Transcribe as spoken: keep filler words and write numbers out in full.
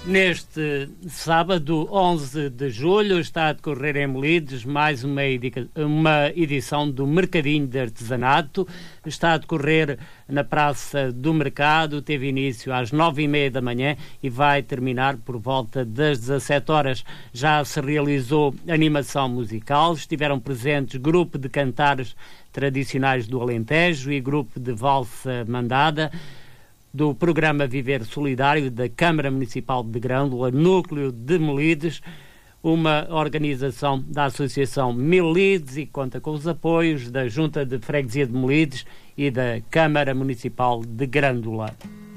Neste sábado, onze de julho, está a decorrer em Melides mais uma, edica- uma edição do Mercadinho de Artesanato. Está a decorrer na Praça do Mercado, teve início às nove e meia da manhã e vai terminar por volta das dezassete horas. Já se realizou animação musical, estiveram presentes grupo de cantares tradicionais do Alentejo e grupo de valsa mandada do programa Viver Solidário da Câmara Municipal de Grândola, núcleo de Melides, uma organização da Associação Melides e conta com os apoios da Junta de Freguesia de Melides e da Câmara Municipal de Grândola.